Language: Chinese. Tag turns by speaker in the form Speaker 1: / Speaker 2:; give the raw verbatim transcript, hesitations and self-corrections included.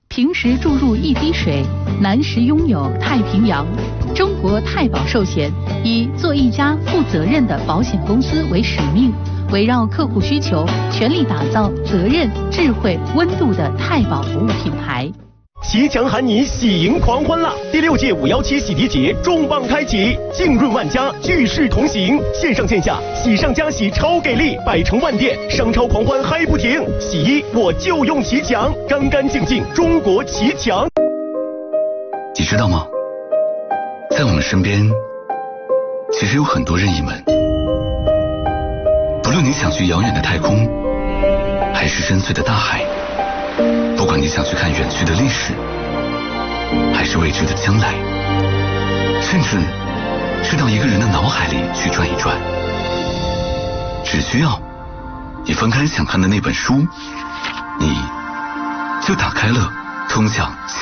Speaker 1: 平时注入一滴水，难时拥有太平洋。中国太保寿险以做一家负责任的保险公司为使命，围绕客户需求，全力打造责任、智慧、温度的太保服务品牌。
Speaker 2: 骑墙喊你喜迎狂欢啦！第六届五幺七洗涤节重磅开启，浸润万家，聚势同行，线上线下喜上加喜超给力，百城万店商超狂欢嗨不停。洗衣我就用骑墙，干干净净中国骑墙。
Speaker 3: 你知道吗？在我们身边，其实有很多任意门。不论你想去遥远的太空，还是深邃的大海。不管你想去看远去的历史，还是未知的将来，甚至是到一个人的脑海里去转一转，只需要你翻开想看的那本书，你就打开了通向